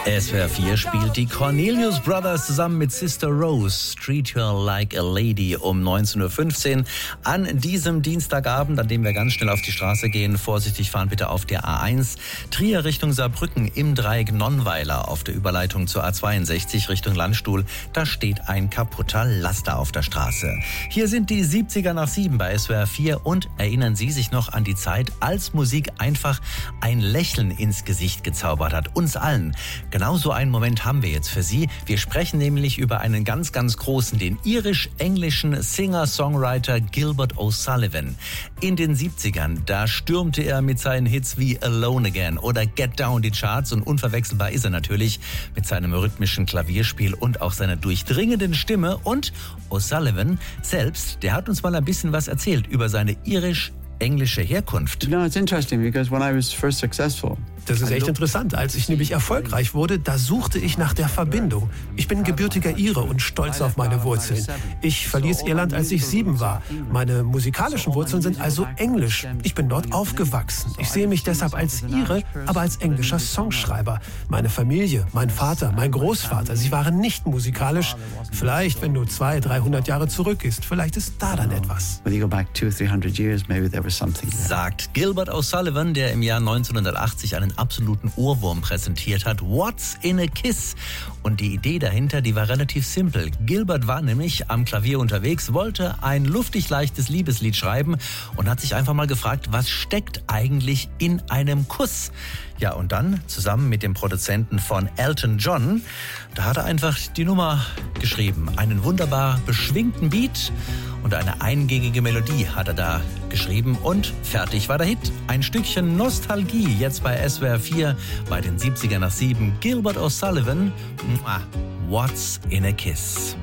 SWR 4 spielt die Cornelius Brothers zusammen mit Sister Rose Treat Her Like a Lady um 19.15 Uhr an diesem Dienstagabend, an dem wir ganz schnell auf die Straße gehen. Vorsichtig fahren bitte auf der A1 Trier Richtung Saarbrücken im Dreieck Nonnweiler auf der Überleitung zur A62 Richtung Landstuhl. Da steht ein kaputter Laster auf der Straße. Hier sind die 70er nach 7 bei SWR 4 und erinnern Sie sich noch an die Zeit, als Musik einfach ein Lächeln ins Gesicht gezaubert hat, uns allen. Genau so einen Moment haben wir jetzt für Sie. Wir sprechen nämlich über einen ganz, ganz großen, den irisch-englischen Singer-Songwriter Gilbert O'Sullivan. In den 70ern, da stürmte er mit seinen Hits wie Alone Again oder Get Down die Charts und unverwechselbar ist er natürlich mit seinem rhythmischen Klavierspiel und auch seiner durchdringenden Stimme. Und O'Sullivan selbst, der hat uns mal ein bisschen was erzählt über seine irisch-englische Herkunft. No, it's interesting because when I was first successful, das ist echt interessant. Als ich nämlich erfolgreich wurde, da suchte ich nach der Verbindung. Ich bin gebürtiger Ire und stolz auf meine Wurzeln. Ich verließ Irland, als ich 7 war. Meine musikalischen Wurzeln sind also englisch. Ich bin dort aufgewachsen. Ich sehe mich deshalb als Ire, aber als englischer Songschreiber. Meine Familie, mein Vater, mein Großvater, sie waren nicht musikalisch. Vielleicht, wenn du 200-300 Jahre zurückgehst, vielleicht ist da dann etwas. Sagt Gilbert O'Sullivan, der im Jahr 1980 einen absoluten Ohrwurm präsentiert hat. What's in a Kiss? Und die Idee dahinter, die war relativ simpel. Gilbert war nämlich am Klavier unterwegs, wollte ein luftig leichtes Liebeslied schreiben und hat sich einfach mal gefragt, was steckt eigentlich in einem Kuss? Ja, und dann zusammen mit dem Produzenten von Elton John, da hat er einfach die Nummer geschrieben. Einen wunderbar beschwingten Beat und eine eingängige Melodie hat er da geschrieben und fertig war der Hit. Ein Stückchen Nostalgie jetzt bei SWR 4 bei den 70er nach 7. Gilbert O'Sullivan, What's in a Kiss?